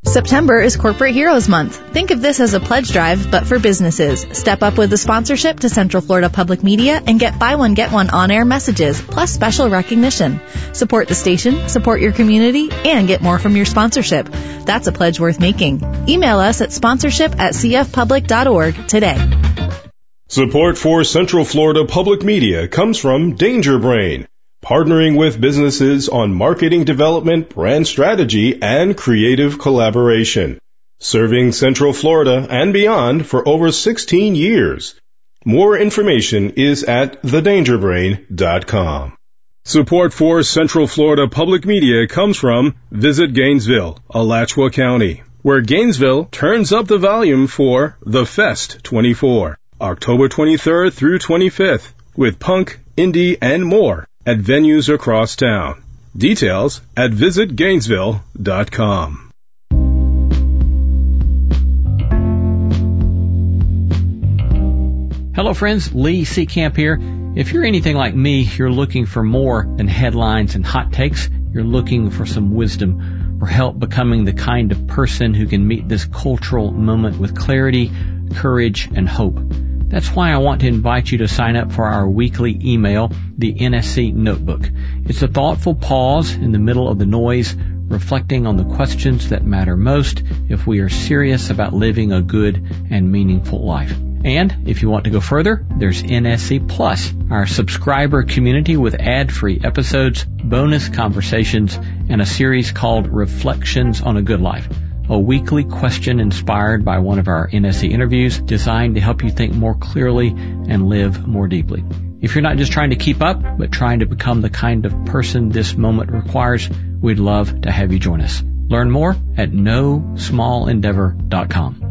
September is Corporate Heroes Month. Think of this as a pledge drive, but for businesses. Step up with a sponsorship to Central Florida Public Media and get buy one, get one on-air messages, plus special recognition. Support the station, support your community, and get more from your sponsorship. That's a pledge worth making. Email us at sponsorship@cfpublic.org today. Support for Central Florida Public Media comes from Danger Brain, partnering with businesses on marketing development, brand strategy, and creative collaboration. Serving Central Florida and beyond for over 16 years. More information is at thedangerbrain.com. Support for Central Florida Public Media comes from Visit Gainesville, Alachua County, where Gainesville turns up the volume for The Fest 24, October 23rd through 25th, with punk, indie, and more at venues across town. Details at visitgainesville.com. Hello friends, Lee Seacamp here. If you're anything like me, you're looking for more than headlines and hot takes. You're looking for some wisdom, for help becoming the kind of person who can meet this cultural moment with clarity, courage, and hope. That's why I want to invite you to sign up for our weekly email, the NSC Notebook. It's a thoughtful pause in the middle of the noise, reflecting on the questions that matter most if we are serious about living a good and meaningful life. And if you want to go further, there's NSC Plus, our subscriber community with ad-free episodes, bonus conversations, and a series called Reflections on a Good Life, a weekly question inspired by one of our NSC interviews designed to help you think more clearly and live more deeply. If you're not just trying to keep up, but trying to become the kind of person this moment requires, we'd love to have you join us. Learn more at nosmallendeavor.com.